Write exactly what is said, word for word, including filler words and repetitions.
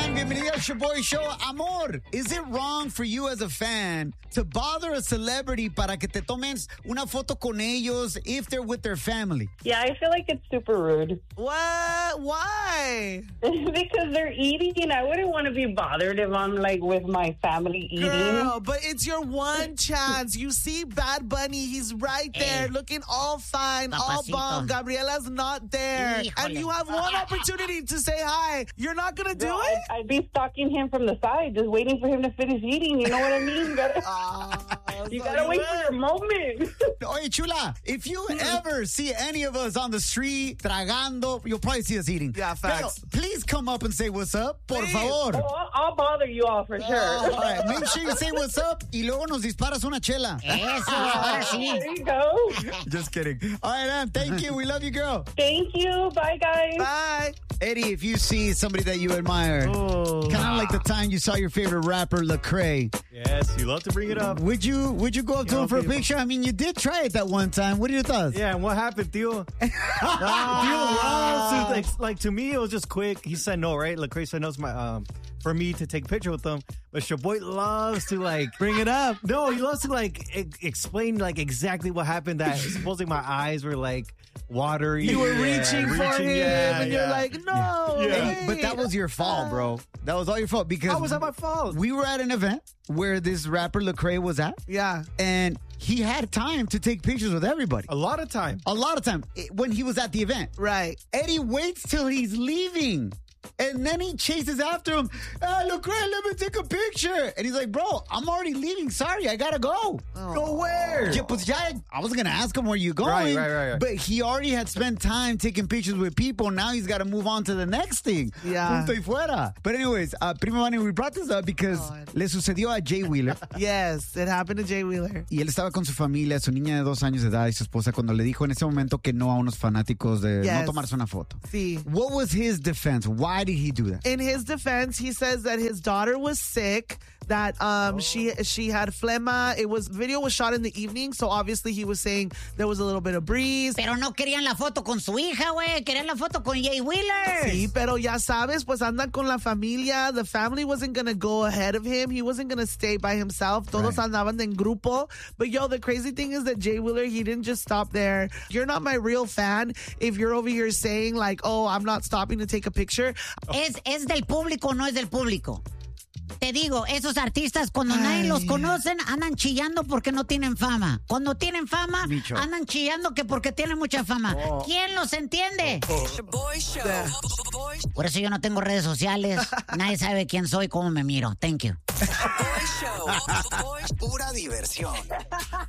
morning. Bienvenido al Shoboy Show. Amor, is it wrong for you as a fan to bother a celebrity para que te tomes una foto con ellos if they're with their family? Yeah, I feel like it's super rude. What? Why? Because they're eating. I wouldn't want to be bothered if I'm like with my family eating. Girl, but it's your one chance. You see Bad Bunny, he's right there, Hey. looking all fine, all Papacito. bomb. Gabriela's not there. Híjole. And you have one opportunity to say hi. You're not going to do No, it? I'd, I'd be stalking him from the side, just waiting for him to finish eating. You know what I mean? You gotta, Ah, you so gotta wait for will. your moment. Oye, chula, if you ever see any of us on the street tragando, you'll probably see us eating. Yeah, facts. Pero please come up and say what's up, por Please. favor. Oh, I'll, I'll bother you all for sure. All right, make sure you say what's up y luego nos disparas una chela. Eso, ahora sí. There you go. Just kidding. All right, Ann, thank you. We love you, girl. Thank you. Bye, guys. Bye. Eddie, if you see somebody that you admire, Oh. kind of like the time you saw your favorite rapper, Lecrae, Yes, you love to bring it up. would you would you go up to Yeah, him for a people. picture? I mean, you did try it that one time. What are your thoughts? Yeah, and what happened, Tio? Ah, Tio loves to, like, like, to me, it was just quick. He said no, right? Lecrae said no to my, um, for me to take a picture with him. But your boy loves to, like, Bring it up. no, he loves to, like, e- explain, like, exactly what happened. That supposedly my eyes were, like, watery. You were Yeah, reaching for him, yeah, and you're yeah. like, no. Yeah. Hey, but that was your fault, bro. That was all your fault because How was that my fault? we were at an event where this rapper Lecrae was at, Yeah. and he had time to take pictures with everybody. A lot of time. A lot of time eh, when he was at the event. Right. Eddie waits till he's leaving. And then he chases after him. Hey, look, Ray, let me take a picture. And he's like, bro, I'm already leaving. Sorry, I gotta go. Go where? Yeah, pues ya, I wasn't gonna ask him where you going. Right, right, right, right. But he already had spent time taking pictures with people. Now he's got to move on to the next thing. Yeah. Punto y fuera. But anyways, uh, Prima Vani, we brought this up because God. le sucedió a Jay Wheeler. Yes, it happened to Jay Wheeler. Y él estaba con su familia, su niña de dos años de edad y su esposa cuando le dijo en ese momento que no a unos fanáticos de Yes. no tomarse una foto. Sí. What was his defense? Why did he do that? In his defense, he says that his daughter was sick, that um she she had phlegma. It was video was shot in the evening, so obviously he was saying there was a little bit of breeze. Pero no querían la foto con su hija, güey. Querían la foto con Jay Wheeler. Sí, pero ya sabes, pues andan con la familia. The family wasn't gonna go ahead of him. He wasn't gonna stay by himself. Todos Right. andaban en grupo. But yo, the crazy thing is that Jay Wheeler, he didn't just stop there. You're not my real fan if you're over here saying like, oh, I'm not stopping to take a picture. Es, es del público, no es del público. Te digo, esos artistas cuando nadie los conocen andan chillando porque no tienen fama. Cuando tienen fama Micho. andan chillando que porque tienen mucha fama. ¿Quién los entiende? Boy Show. Boy, Por eso yo no tengo redes sociales. Nadie sabe quién soy, cómo me miro. Thank you. Boy Show. Boy, Pura diversión.